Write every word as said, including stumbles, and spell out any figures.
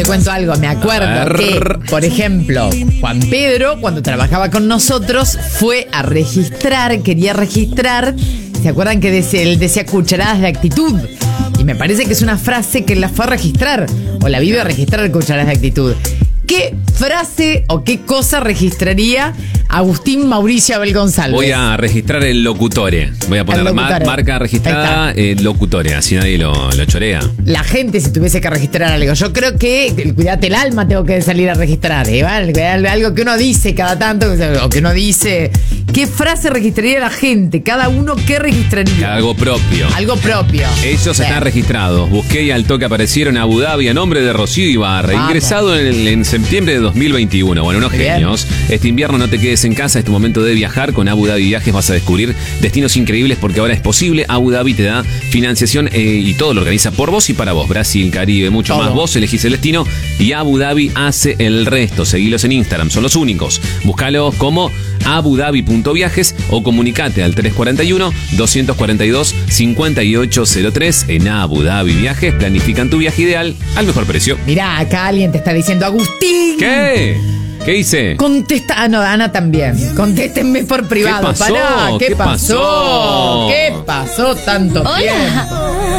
Te cuento algo, me acuerdo que, por ejemplo, Juan Pedro, cuando trabajaba con nosotros, fue a registrar, quería registrar, ¿se acuerdan que decía, él decía cucharadas de actitud? Y me parece que es una frase que la fue a registrar, o la vino a registrar cucharadas de actitud. ¿Qué frase o qué cosa registraría Agustín Mauricio Abel González? Voy a registrar el locutore. Voy a poner mar, marca registrada, eh, locutore, así nadie lo, lo chorea. La gente si tuviese que registrar algo. Yo creo que, cuidate el alma, tengo que salir a registrar. ¿eh? Algo que uno dice cada tanto, o que uno dice. ¿Qué frase registraría la gente? Cada uno, ¿qué registraría? Algo propio. Algo propio. Ellos Bien. están registrados. Busqué y al toque aparecieron en Abu Dhabi a nombre de Rocío Ibarra, Vamos. ingresado en, en septiembre de dos mil veintiuno. Bueno, unos Bien. genios. Este invierno no te quedes en casa, es tu momento de viajar. Con Abu Dhabi Viajes vas a descubrir destinos increíbles porque ahora es posible. Abu Dhabi te da financiación eh, y todo lo organiza por vos y para vos. Brasil, Caribe, mucho Todo. más. Vos elegís el destino y Abu Dhabi hace el resto. Seguilos en Instagram, son los únicos. Búscalos como abudabi.viajes o comunicate al tres cuatro uno, dos cuatro dos, cinco ocho cero tres. En Abu Dhabi Viajes planifican tu viaje ideal al mejor precio. Mirá, acá alguien te está diciendo, Agustín. ¿Qué? ¿Qué hice? Contesta, ah, no, Ana también. Contéstenme por privado. ¿Qué pasó? Pará, ¿qué, ¿Qué pasó? pasó? ¿Qué pasó tanto Hola. tiempo?